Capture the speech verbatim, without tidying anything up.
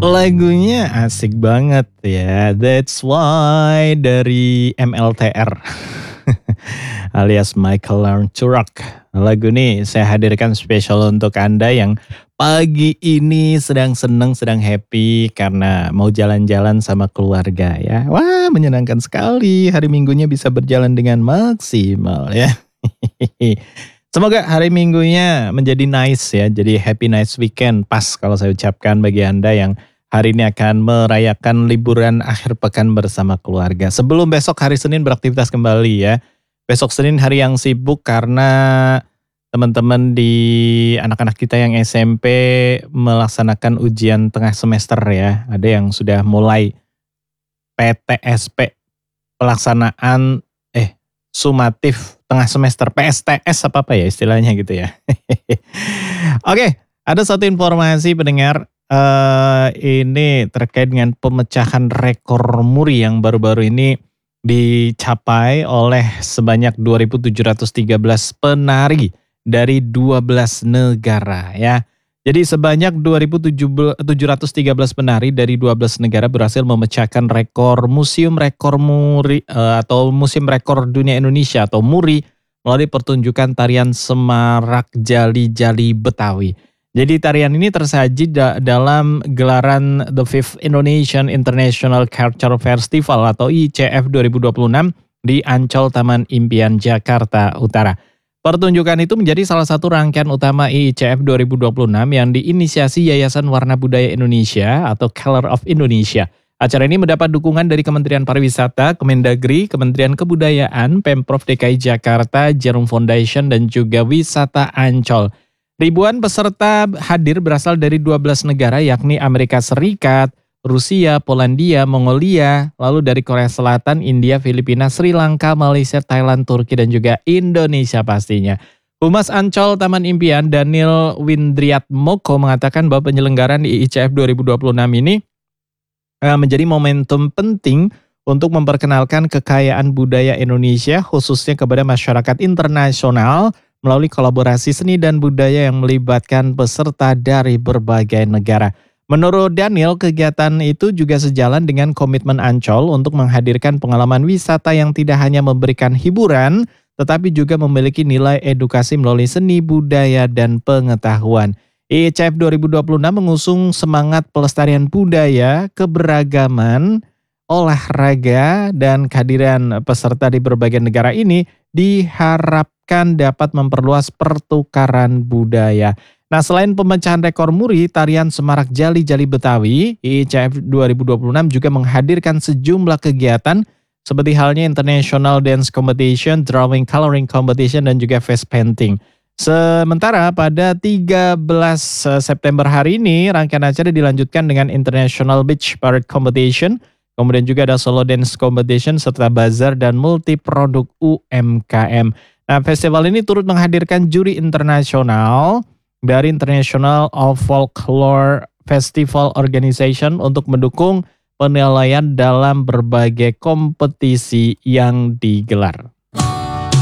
Lagunya asik banget ya, That's Why dari M L T R alias Michael Learns to Rock. Lagu ini saya hadirkan spesial untuk Anda yang pagi ini sedang senang, sedang happy karena mau jalan-jalan sama keluarga ya. Wah, menyenangkan sekali hari Minggunya bisa berjalan dengan maksimal ya. Semoga hari Minggunya menjadi nice ya, jadi happy nice weekend. Pas kalau saya ucapkan bagi Anda yang hari ini akan merayakan liburan akhir pekan bersama keluarga. Sebelum besok hari Senin beraktivitas kembali ya. Besok Senin hari yang sibuk karena teman-teman di anak-anak kita yang S M P melaksanakan ujian tengah semester ya. Ada yang sudah mulai P T S P, pelaksanaan eh sumatif tengah semester, P S T S apa-apa ya istilahnya gitu ya. Oke, ada satu informasi pendengar. Uh, ini terkait dengan pemecahan rekor muri yang baru-baru ini dicapai oleh sebanyak dua ribu tujuh ratus tiga belas penari dari dua belas negara ya. Jadi sebanyak dua ribu tujuh ratus tiga belas penari dari dua belas negara berhasil memecahkan rekor Museum Rekor Muri uh, atau Museum Rekor Dunia Indonesia atau Muri melalui pertunjukan tarian Semarak Jali-Jali Betawi. Jadi tarian ini tersaji da- dalam gelaran The Fifth Indonesian International Culture Festival atau I C F dua ribu dua puluh enam di Ancol Taman Impian Jakarta Utara. Pertunjukan itu menjadi salah satu rangkaian utama I C F dua ribu dua puluh enam yang diinisiasi Yayasan Warna Budaya Indonesia atau Color of Indonesia. Acara ini mendapat dukungan dari Kementerian Pariwisata, Kemendagri, Kementerian Kebudayaan, Pemprov D K I Jakarta, Jarum Foundation, dan juga Wisata Ancol. Ribuan peserta hadir berasal dari dua belas negara yakni Amerika Serikat, Rusia, Polandia, Mongolia, lalu dari Korea Selatan, India, Filipina, Sri Lanka, Malaysia, Thailand, Turki, dan juga Indonesia pastinya. Humas Ancol Taman Impian, Daniel Windriatmoko mengatakan bahwa penyelenggaraan I C F dua ribu dua puluh enam ini menjadi momentum penting untuk memperkenalkan kekayaan budaya Indonesia khususnya kepada masyarakat internasional melalui kolaborasi seni dan budaya yang melibatkan peserta dari berbagai negara. Menurut Daniel, kegiatan itu juga sejalan dengan komitmen Ancol untuk menghadirkan pengalaman wisata yang tidak hanya memberikan hiburan, tetapi juga memiliki nilai edukasi melalui seni, budaya, dan pengetahuan. I C F dua ribu dua puluh enam mengusung semangat pelestarian budaya, keberagaman, olahraga, dan kehadiran peserta di berbagai negara ini diharapkan dapat memperluas pertukaran budaya. Nah, selain pemecahan rekor muri, tarian Semarak Jali-Jali Betawi, I C F dua ribu dua puluh enam juga menghadirkan sejumlah kegiatan seperti halnya International Dance Competition, Drawing Coloring Competition, dan juga Face Painting. Sementara pada tiga belas September hari ini, rangkaian acara dilanjutkan dengan International Beach Parade Competition, kemudian juga ada Solo Dance Competition, serta bazar dan multi-produk U M K M. Nah, festival ini turut menghadirkan juri internasional dari International of Folklore Festival Organization untuk mendukung penilaian dalam berbagai kompetisi yang digelar.